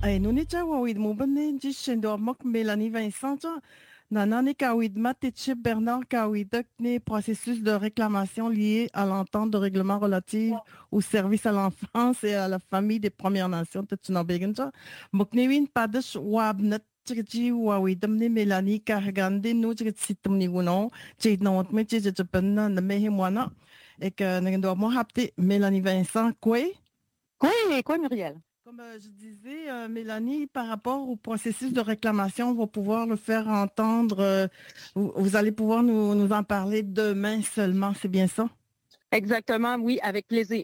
Nous wawid mo bane jishendo mok Mélanie Vincent nanani kawid matitche Bernard kawidak ne processus de réclamation lié à l'entente de règlement relative au service à l'enfance et à la famille des Premières Nations Tatsunabeganza moknewin padash wabnat Tchiji wawidamne Mélanie Kargande no tsitumni guno chidnot me chijapanna na mehimwana et que n'endo mo hapte Mélanie Vincent quoi. Oui, quoi, Muriel? Comme je disais, Mélanie, par rapport au processus de réclamation, on va pouvoir le faire entendre. Vous allez pouvoir nous en parler demain seulement, c'est bien ça? Exactement, oui, avec plaisir.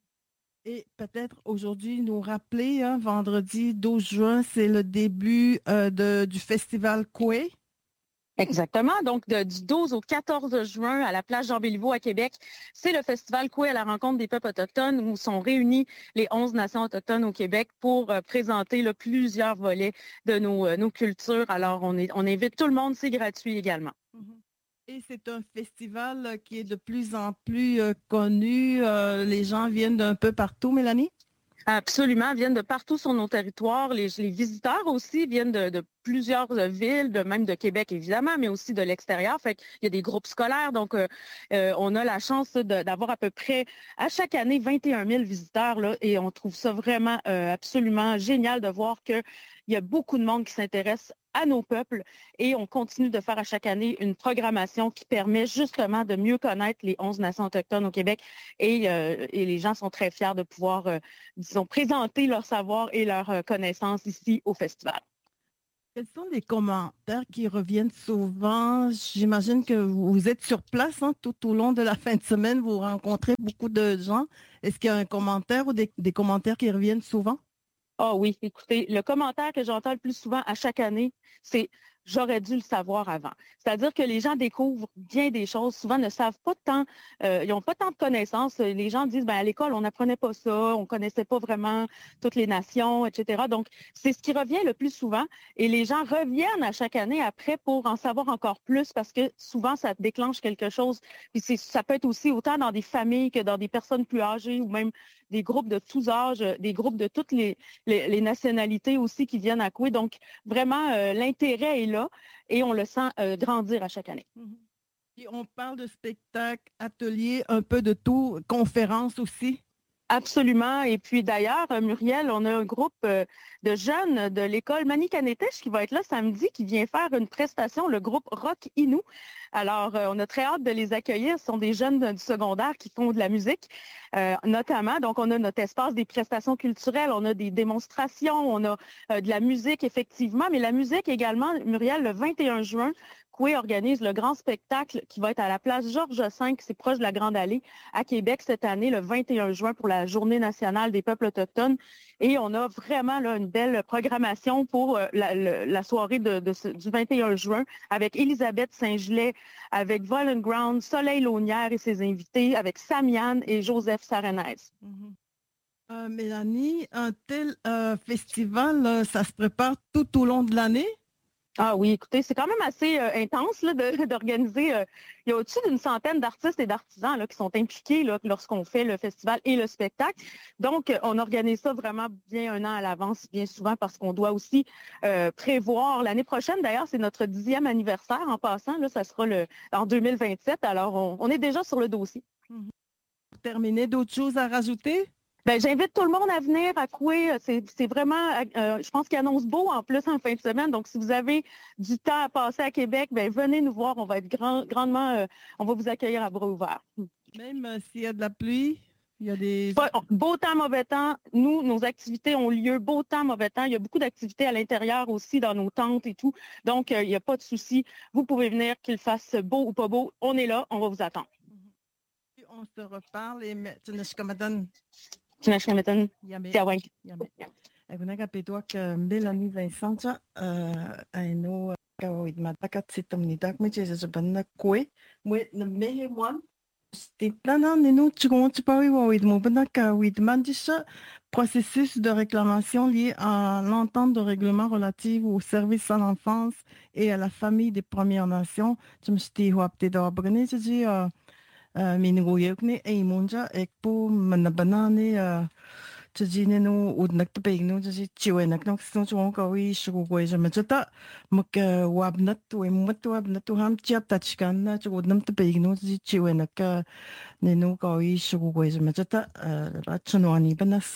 Et peut-être aujourd'hui nous rappeler, hein, vendredi 12 juin, c'est le début du festival Koué. Exactement. Donc, du 12 au 14 juin à la plage Jean-Béliveau à Québec, c'est le festival Koué à la rencontre des peuples autochtones où sont réunis les 11 nations autochtones au Québec pour présenter plusieurs volets de nos cultures. Alors, on invite tout le monde, c'est gratuit également. Et c'est un festival qui est de plus en plus connu. Les gens viennent d'un peu partout, Mélanie? Absolument, viennent de partout sur nos territoires. Les visiteurs aussi viennent de plusieurs villes, même de Québec évidemment, mais aussi de l'extérieur. Fait qu'il y a des groupes scolaires, donc on a la chance d'avoir à peu près à chaque année 21 000 visiteurs là, et on trouve ça vraiment absolument génial de voir qu'il y a beaucoup de monde qui s'intéresse à nos peuples et on continue de faire à chaque année une programmation qui permet justement de mieux connaître les 11 nations autochtones au Québec et les gens sont très fiers de pouvoir, disons, présenter leur savoir et leur connaissance ici au festival. Quels sont les commentaires qui reviennent souvent? J'imagine que vous êtes sur place hein, tout au long de la fin de semaine, vous rencontrez beaucoup de gens. Est-ce qu'il y a un commentaire ou des commentaires qui reviennent souvent? Ah oui, écoutez, le commentaire que j'entends le plus souvent à chaque année, c'est j'aurais dû le savoir avant. C'est-à-dire que les gens découvrent bien des choses, souvent ne savent pas tant, ils n'ont pas tant de connaissances. Les gens disent, ben à l'école, on n'apprenait pas ça, on connaissait pas vraiment toutes les nations, etc. Donc, c'est ce qui revient le plus souvent et les gens reviennent à chaque année après pour en savoir encore plus parce que souvent, ça déclenche quelque chose. Puis ça peut être aussi autant dans des familles que dans des personnes plus âgées ou même des groupes de tous âges, des groupes de toutes les nationalités aussi qui viennent à Coué. Donc, vraiment, l'intérêt est là et on le sent grandir à chaque année. Et on parle de spectacles, ateliers, un peu de tout, conférences aussi. Absolument. Et puis d'ailleurs, Muriel, on a un groupe de jeunes de l'école Manicanétèche qui va être là samedi, qui vient faire une prestation, le groupe Rock Inou. Alors, on a très hâte de les accueillir. Ce sont des jeunes du secondaire qui font de la musique, notamment. Donc, on a notre espace des prestations culturelles, on a des démonstrations, on a de la musique, effectivement, mais la musique également, Muriel, le 21 juin, Coué organise le grand spectacle qui va être à la place Georges V, c'est proche de la Grande Allée, à Québec cette année, le 21 juin, pour la Journée nationale des peuples autochtones. Et on a vraiment là, une belle programmation pour la soirée du 21 juin avec Elisabeth Saint-Gelais, avec Violent Ground, Soleil Launière et ses invités, avec Samian et Joseph Sarenez. Mélanie, un tel festival, ça se prépare tout au long de l'année? Ah oui, écoutez, c'est quand même assez intense là, d'organiser. Il y a au-dessus d'une centaine d'artistes et d'artisans là, qui sont impliqués là, lorsqu'on fait le festival et le spectacle. Donc, on organise ça vraiment bien un an à l'avance, bien souvent, parce qu'on doit aussi prévoir. L'année prochaine, d'ailleurs, c'est notre 10e anniversaire en passant. Là, ça sera en 2027. Alors, on est déjà sur le dossier. Pour terminer, d'autres choses à rajouter? Ben, j'invite tout le monde à venir à Coué. C'est vraiment, je pense qu'il annonce beau en plus en fin de semaine. Donc, si vous avez du temps à passer à Québec, ben, venez nous voir. On va être grandement, on va vous accueillir à bras ouverts. Même s'il y a de la pluie, il y a des... Beau temps, mauvais temps. Nous, nos activités ont lieu beau temps, mauvais temps. Il y a beaucoup d'activités à l'intérieur aussi dans nos tentes et tout. Donc, il n'y a pas de souci. Vous pouvez venir, qu'il fasse beau ou pas beau. On est là, on va vous attendre. On se reparle et Tinashkamadan. Tinashkamadan. Tiawang. Agunagapetoak Mélanie Vincent, aino kawit matakat sitamnidak michesabanna kwe, mwe mehewan. Stitana nino tchgonchpawi wawid mobana kawit mandisha, processus de réclamation lié à l'entente de règlement relative au service à l'enfance et à la famille des Premières Nations. Tumsti huapte d'orbrene, miniguyekne eimunja ekpo manabanane Tadinenu udnaktapeignu tasi chiwenaknoksu chuonkawi shukukwejamachata wabnatu wabnatu ham chiaptachkanna chudnamtapeignu tasi chiwenaka nenu kawi shukukwejamachata rachanuani panas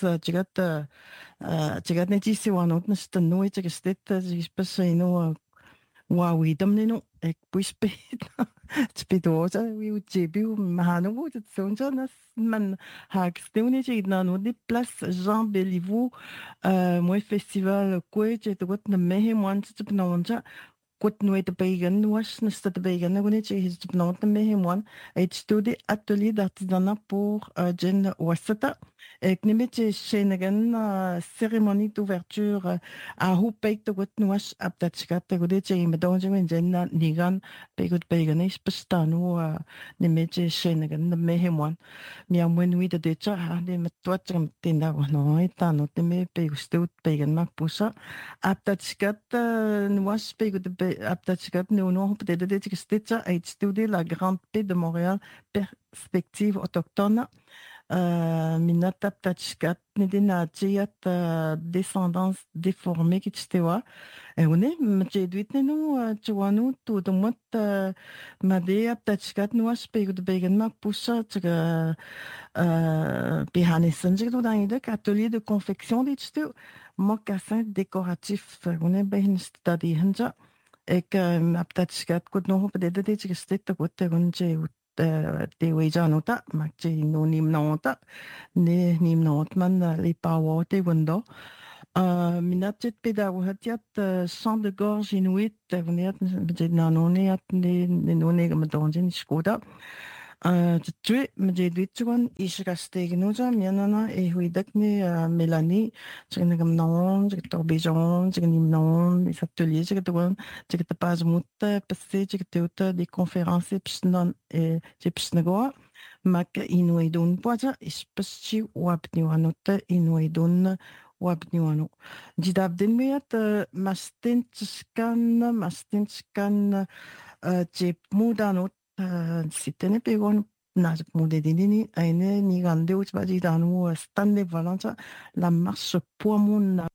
chigat netisiwanot nastanu chikasteta chispasinu wawidamnenu ekpuispet Spinoza, oui, ou début, Mahano, de son Jonas, man, Hagstone, j'ai dans des places, Jean Béliveau, moi, festival, quoi, j'ai de quoi, ne mehe, moi, c'est de non, Kut nooit de beigen was, nesta de beigen, wanneer je is de noten mee man. Het studie atelier d'artisanat pour Jen Wasata. Ik neem het Schengen cérémonie d'ouverture à Hoepijk de wat was op dat schat. Ik weet je met ons in Jen Nigan, beigut beigen is bestanu neem het Schengen de mee man. Mia mwen de decha ha de met wat er meteen daar nog nooit aan. Het neem beigut beigen maak pusa. Op dat schat was beigut Aptachkat Néonon peut-être des Stitcha a étudié la Grande Paix de Montréal, perspective autochtone. Minat Aptachkat Nidina Tchiat descendance déformée qui t'étais et on est m'jéduit nenu tchouanou tout de mot madé Aptachkat nous aspect de bégan mak poussa tchga bihanesan tchga dans une atelier de confection des tchou mocassin décoratif on est bien study hanja Ik aptachkat kut no op de dit is dit te kut gunje te wejanota makje no nim nota ne nim not man li pawo te gundo minatjet pedagogatiat sang de gorge inuit veniat nanoniat ne none gamadonjin skoda tu me duitsuan israstegnuza mianana e huidakni Mélanie tsinagam non tsorbijon tsinim non les ateliers tsigatuan tsigatapas passé tsigatuta des conférences psnan e psnagoa mak inuidun poja ispaschi wapniwanota inuidun wapniwanu jidabdin miat mastinskan je mudanot Sitten pegon nas modedini aine ni gande uch baji danu stanne valanza la marche pour mon